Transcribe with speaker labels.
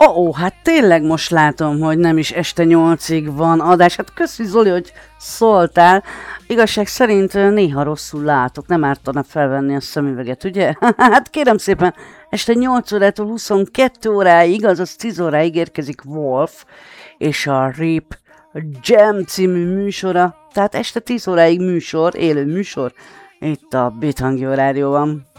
Speaker 1: Hát tényleg most látom, hogy nem is este 8-ig van adás. Hát köszi Zoli, hogy szóltál. Igazság szerint néha rosszul látok, nem ártana felvenni a szemüveget, ugye? Hát kérem szépen, este 8 órától 22 óráig, azaz 10 óráig érkezik Wolf, és a RIP Jam című műsora, tehát este 10 óráig műsor, élő műsor, itt a Beathangjó Rádióban.